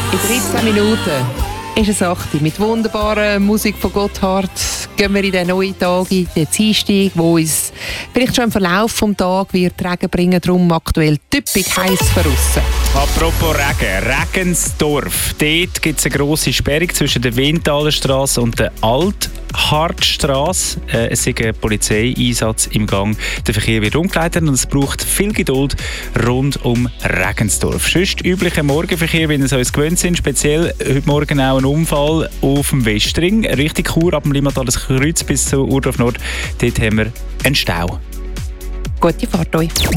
In 13 Minuten ist es 8 Uhr. Mit wunderbarer Musik von Gotthard gehen wir in den neuen Tag, in den Dienstag, wo uns vielleicht schon im Verlauf des Tages wird Regen bringen, darum aktuell typisch heiß verrissen. Apropos Regen, Regensdorf. Dort gibt es eine grosse Sperrung zwischen der Windtalerstrasse und der Althardstrasse. Es ist ein Polizeieinsatz im Gang. Der Verkehr wird umgeleitet und es braucht viel Geduld rund um Regensdorf. Sonst üblicher Morgenverkehr, wie wir es uns gewöhnt sind. Speziell heute Morgen auch ein Unfall auf dem Westring. Richtig Chur ab dem Limmataler Kreuz bis zur Urdorf Nord. Dort haben wir einen Stau. Gute Fahrt euch.